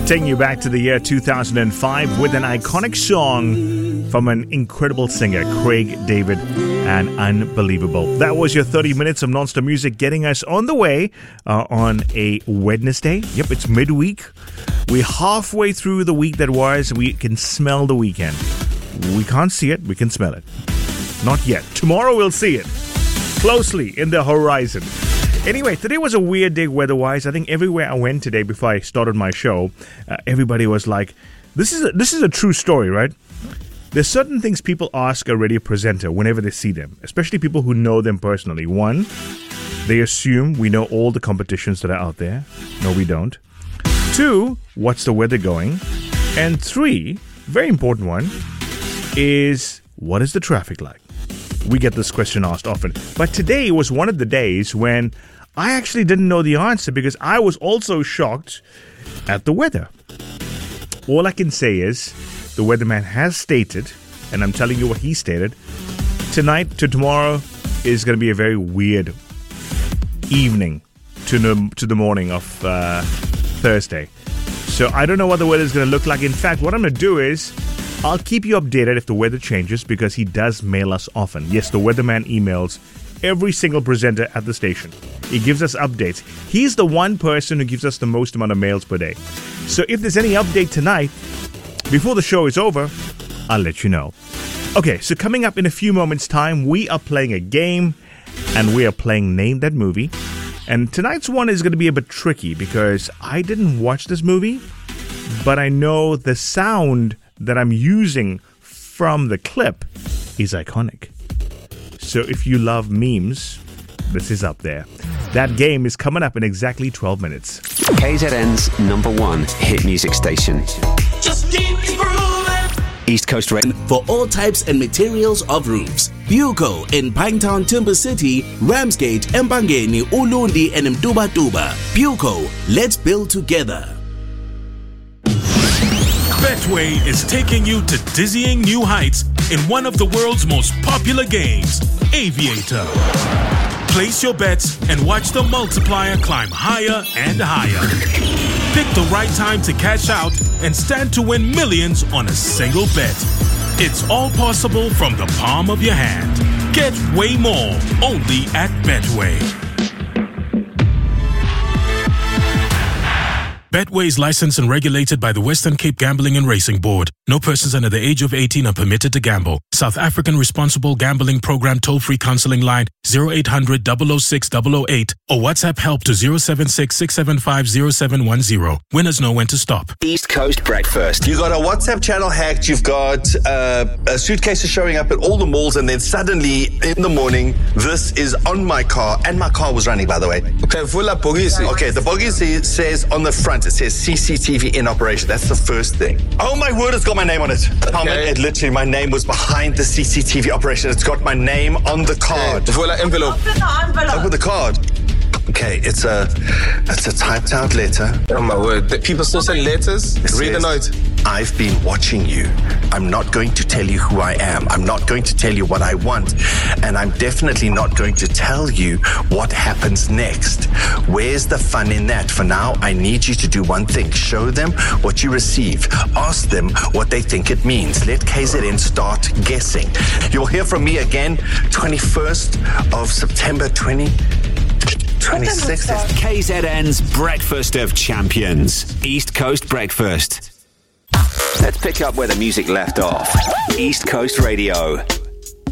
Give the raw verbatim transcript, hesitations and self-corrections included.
Taking you back to the year two thousand five with an iconic song from an incredible singer, Craig David, and Unbelievable. That was your thirty minutes of non-stop music getting us on the way uh, on a Wednesday. Yep, it's midweek. We're halfway through the week that was. We can smell the weekend. We can't see it, we can smell it. Not yet. Tomorrow we'll see it closely in the horizon. Anyway, today was a weird day weather-wise. I think everywhere I went today before I started my show, uh, everybody was like, this is a, this is a true story, right? There's certain things people ask a radio presenter whenever they see them, especially people who know them personally. One, they assume we know all the competitions that are out there. No, we don't. Two, what's the weather going? And three, very important one, is what is the traffic like? We get this question asked often. But today was one of the days when I actually didn't know the answer because I was also shocked at the weather. All I can say is the weatherman has stated, and I'm telling you what he stated, tonight to tomorrow is going to be a very weird evening to the, to the morning of uh, Thursday. So I don't know what the weather is going to look like. In fact, what I'm going to do is I'll keep you updated if the weather changes because he does mail us often. Yes, the weatherman emails every single presenter at the station. He gives us updates. He's the one person who gives us the most amount of mails per day. So if there's any update tonight, before the show is over, I'll let you know. Okay, so coming up in a few moments' time, we are playing a game and we are playing Name That Movie. And tonight's one is going to be a bit tricky because I didn't watch this movie, but I know the sound that I'm using from the clip is iconic. So if you love memes, this is up there. That game is coming up in exactly twelve minutes. K Z N's number one hit music station. Just keep grooving. East Coast Radio. For all types and materials of roofs. Buco in Pinetown, Timber City, Ramsgate, Mbangeni, Ulundi, and Mtuba-Tuba. Buco, let's build together. Betway is taking you to dizzying new heights in one of the world's most popular games, Aviator. Place your bets and watch the multiplier climb higher and higher. Pick the right time to cash out and stand to win millions on a single bet. It's all possible from the palm of your hand. Get way more only at Betway. Betway is licensed and regulated by the Western Cape Gambling and Racing Board. No persons under the age of eighteen are permitted to gamble. South African Responsible Gambling Program toll-free counseling line zero eight hundred, double oh six, double oh eight or WhatsApp help to zero seven six, six seven five, zero seven one zero. Winners know when to stop. East Coast Breakfast. You got a WhatsApp channel hacked. You've got uh, a suitcases showing up at all the malls, and then suddenly in the morning, this is on my car, and my car was running, by the way. Okay, the bogisi says on the front, it says C C T V in operation. That's the first thing. Oh my word, it's got my name on it. Okay. It literally, my name was behind the C C T V operation. It's got my name on the card. Okay. Envelope. Open the envelope. Open the card. Okay, it's a it's a typed out letter. Oh my word. The people still send letters? It Read the note. I've been watching you. I'm not going to tell you who I am. I'm not going to tell you what I want. And I'm definitely not going to tell you what happens next. Where's the fun in that? For now, I need you to do one thing. Show them what you receive. Ask them what they think it means. Let K Z N start guessing. You'll hear from me again twenty-first of September twenty twenty-six. K Z N's Breakfast of Champions. East Coast Breakfast. Let's pick up where the music left off. East Coast Radio.